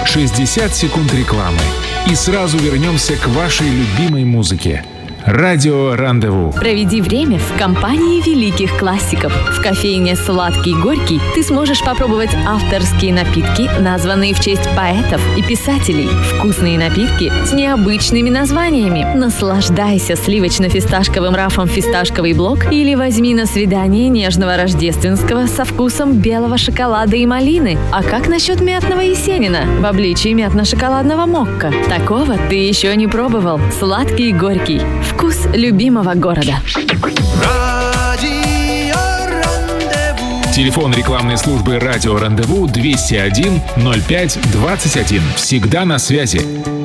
60 секунд рекламы. И сразу вернемся к вашей любимой музыке. Радио Рандеву. Проведи время в компании великих классиков. В кофейне «Сладкий Горький» ты сможешь попробовать авторские напитки, названные в честь поэтов и писателей. Вкусные напитки с необычными названиями. Наслаждайся сливочно-фисташковым рафом «Фисташковый блок» или возьми на свидание нежного рождественского со вкусом белого шоколада и малины. А как насчет мятного Есенина в обличии мятно-шоколадного мокко? Такого ты еще не пробовал. «Сладкий Горький». Вкус любимого города. Телефон рекламной службы «Радио Рандеву» 201 05 21. Всегда на связи.